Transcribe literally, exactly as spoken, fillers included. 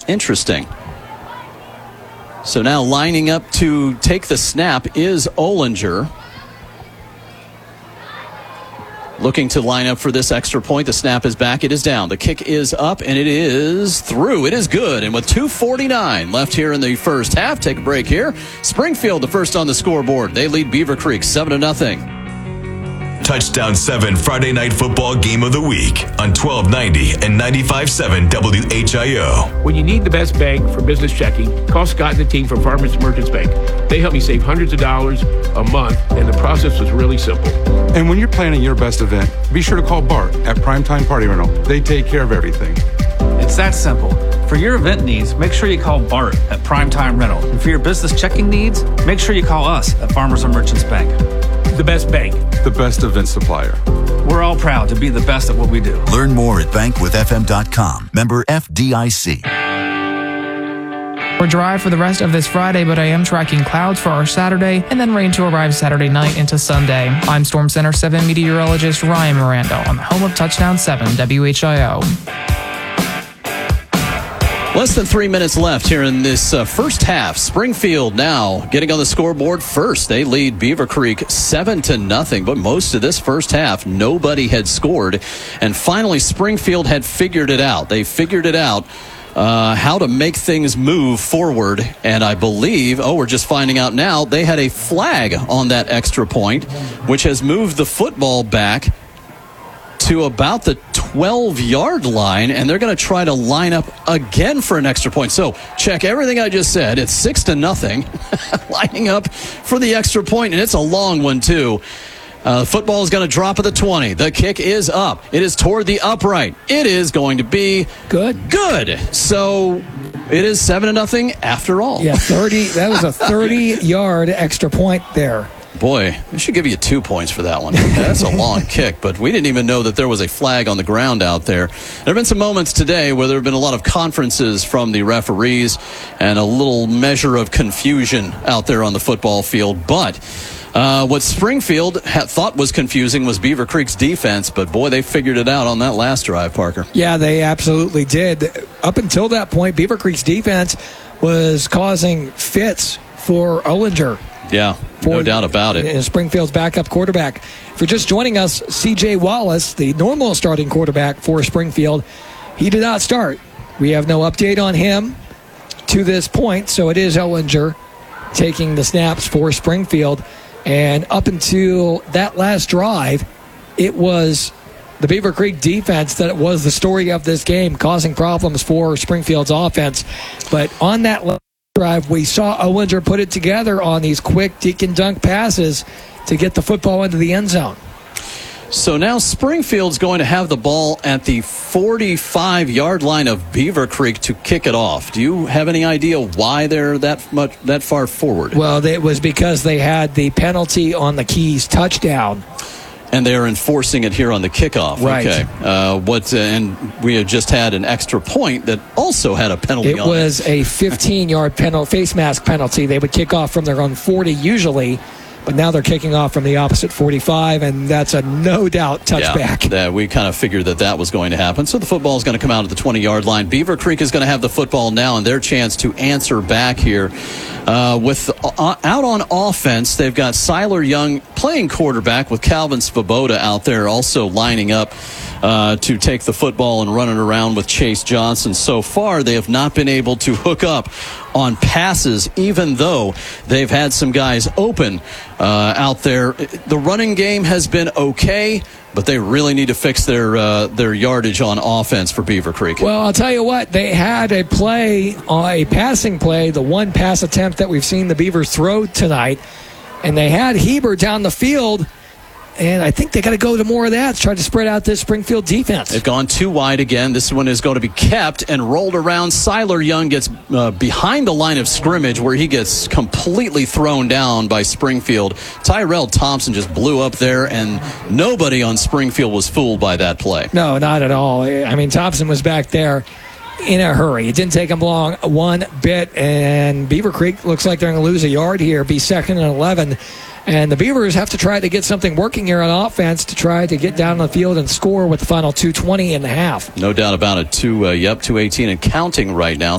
Interesting. So now lining up to take the snap is Olinger. Looking to line up for this extra point. The snap is back. It is down. The kick is up, and it is through. It is good. And with two forty-nine left here in the first half, take a break here. Springfield, the first on the scoreboard. They lead Beaver Creek seven to nothing. Touchdown seven Friday Night Football Game of the Week on twelve ninety and ninety-five point seven W H I O. When you need the best bank for business checking, call Scott and the team from Farmers Merchants Bank. They help me save hundreds of dollars a month, and the process was really simple. And when you're planning your best event, be sure to call Bart at Primetime Party Rental. They take care of everything. It's that simple. For your event needs, make sure you call Bart at Primetime Rental. And for your business checking needs, make sure you call us at Farmers and Merchants Bank. The best bank. The best event supplier. We're all proud to be the best at what we do. Learn more at bank with f m dot com. Member F D I C. We're dry for the rest of this Friday, but I am tracking clouds for our Saturday and then rain to arrive Saturday night into Sunday. I'm Storm Center seven meteorologist Ryan Miranda on the home of Touchdown seven W H I O. Less than three minutes left here in this uh, first half. Springfield now getting on the scoreboard first. They lead Beaver Creek seven to nothing. But most of this first half, nobody had scored. And finally, Springfield had figured it out. They figured it out. Uh, how to make things move forward. And I believe, oh, we're just finding out now, they had a flag on that extra point, which has moved the football back to about the twelve-yard line, and they're going to try to line up again for an extra point. So check everything I just said. It's six to nothing, lining up for the extra point, and it's a long one, too. Uh, the football is going to drop at the twenty. The kick is up. It is toward the upright. It is going to be good. Good. So it is seven to nothing after all. Yeah, thirty. That was a thirty-yard extra point there. Boy, I should give you two points for that one. That's a long kick, but we didn't even know that there was a flag on the ground out there. There have been some moments today where there have been a lot of conferences from the referees and a little measure of confusion out there on the football field, but Uh, what Springfield had thought was confusing was Beaver Creek's defense, but boy, they figured it out on that last drive, Parker. Yeah, they absolutely did. Up until that point, Beaver Creek's defense was causing fits for Olinger. Yeah, for, no doubt about it. Springfield's backup quarterback. If you're just joining us, C J Wallace, the normal starting quarterback for Springfield, he did not start. We have no update on him to this point, so it is Olinger taking the snaps for Springfield. And up until that last drive, it was the Beaver Creek defense that was the story of this game, causing problems for Springfield's offense. But on that last drive, we saw Olinger put it together on these quick deke and dunk passes to get the football into the end zone. So now Springfield's going to have the ball at the forty-five-yard line of Beaver Creek to kick it off. Do you have any idea why they're that much that far forward? Well, it was because they had the penalty on the Keys touchdown. And they're enforcing it here on the kickoff. Right. Okay. Uh, what? Uh, and we had just had an extra point that also had a penalty it on it. It was a fifteen-yard penalty, face mask penalty. They would kick off from their own forty usually. But now they're kicking off from the opposite forty-five, and that's a no-doubt touchback. Yeah, we kind of figured that that was going to happen. So the football is going to come out at the twenty-yard line. Beaver Creek is going to have the football now, and their chance to answer back here. Uh, with uh, out on offense, they've got Siler Young playing quarterback with Calvin Svoboda out there also lining up uh, to take the football and run it around with Chase Johnson. So far, they have not been able to hook up on passes, even though they've had some guys open uh, out there. The running game has been okay, but they really need to fix their uh, their yardage on offense for Beaver Creek. Well, I'll tell you what, they had a play, uh, a passing play, the one pass attempt that we've seen the Beavers throw tonight, and they had Heber down the field. And I think they got to go to more of that to try to spread out this Springfield defense. They've gone too wide again. This one is going to be kept and rolled around. Siler Young gets uh, behind the line of scrimmage where he gets completely thrown down by Springfield. Tyrell Thompson just blew up there, and nobody on Springfield was fooled by that play. No, not at all. I mean, Thompson was back there in a hurry. It didn't take him long one bit, and Beaver Creek looks like they're going to lose a yard here, be second and eleven. And the Beavers have to try to get something working here on offense to try to get down on the field and score with the final two twenty and a half. No doubt about it. Two, uh, yep, two eighteen and counting right now.